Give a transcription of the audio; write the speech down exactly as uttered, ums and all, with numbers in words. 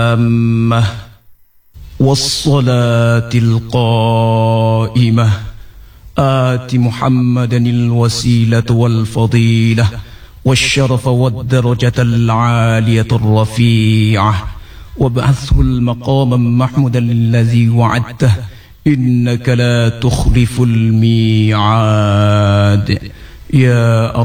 التامة والصلاة القائمة آت محمدا الوسيلة والفضيلة والشرف والدرجة العالية الرفيعة وابعثه المقام محمودا الذي وعدته إنك لا تخلف الميعاد. يا